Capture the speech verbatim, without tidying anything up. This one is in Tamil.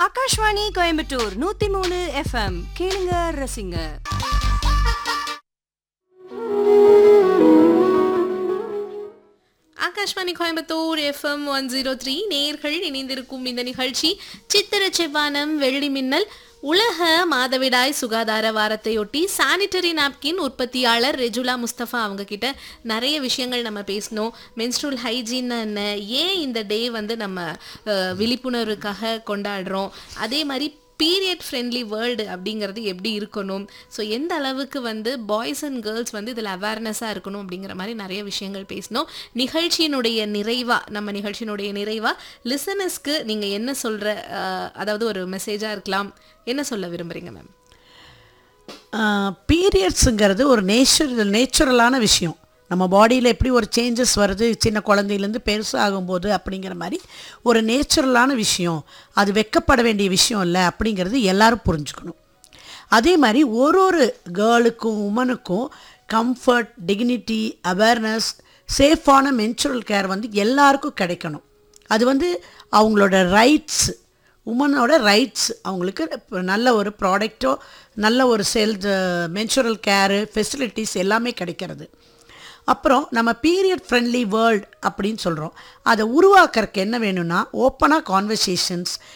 ஆகாஷ்வாணி கோயம்புத்தூர் நூத்தி மூணு எஃப்எம் கேளுங்க ரசிங்க. Akashvani Coimbatore FM one zero three நேயர்கள் இணைந்திருக்கும் இந்த நிகழ்ச்சி சித்திர செவ்வானம் வெள்ளி மின்னல். உலக மாதவிடாய் சுகாதார வாரத்தையொட்டி சானிட்டரி நாப்கின் உற்பத்தியாளர் ரெஜுலா முஸ்தபா அவங்க கிட்ட நிறைய விஷயங்கள் நம்ம பேசணும். மென்ஸ்ட்ரல் ஹைஜீன் என்ன, ஏன் இந்த டே வந்து நம்ம விழிப்புணர்வுக்காக கொண்டாடுறோம், அதே மாதிரி பீரியட் ஃப்ரெண்ட்லி வேர்ல்டு அப்படிங்கிறது எப்படி இருக்கணும், ஸோ எந்த அளவுக்கு வந்து பாய்ஸ் அண்ட் கேர்ள்ஸ் வந்து இதில் அவேர்னஸாக இருக்கணும் அப்படிங்கிற மாதிரி நிறைய விஷயங்கள் பேசணும். நிகழ்ச்சியினுடைய நிறைவாக நம்ம நிகழ்ச்சியினுடைய நிறைவாக லிசனர்ஸ்க்கு நீங்கள் என்ன சொல்கிற, அதாவது ஒரு மெசேஜாக இருக்கலாம், என்ன சொல்ல விரும்புகிறீங்க மேம்? பீரியட்ஸுங்கிறது ஒரு நேச்சுரல் நேச்சுரலான விஷயம். நம்ம பாடியில் எப்படி ஒரு சேஞ்சஸ் வருது சின்ன குழந்தையிலேருந்து பெருசாகும்போது அப்படிங்கிற மாதிரி ஒரு நேச்சுரலான விஷயம், அது வெக்கப்பட வேண்டிய விஷயம் இல்லை அப்படிங்கிறது எல்லோரும் புரிஞ்சுக்கணும். அதே மாதிரி ஒரு ஒரு கேர்ளுக்கும் உமனுக்கும் கம்ஃபர்ட், டிக்னிட்டி, அவேர்னஸ், சேஃபான மென்சுரல் கேர் வந்து எல்லாருக்கும் கிடைக்கணும். அது வந்து அவங்களோட ரைட்ஸ், உமனோட ரைட்ஸ். அவங்களுக்கு நல்ல ஒரு ப்ராடக்டோ நல்ல ஒரு செல்த் மென்சுரல் கேரு ஃபெசிலிட்டிஸ் எல்லாமே கிடைக்கிறது. அப்புறம் நம்ம பீரியட் ஃப்ரெண்ட்லி வேர்ல்ட் அப்படின்னு சொல்கிறோம். அதை உருவாக்குறதுக்கு என்ன வேணும்னா ஓப்பனாக கான்வர்சேஷன்ஸ்,